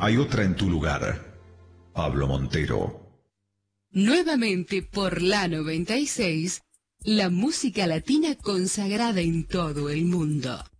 hay otra en tu lugar. Pablo Montero. Nuevamente por la 96, la música latina consagrada en todo el mundo.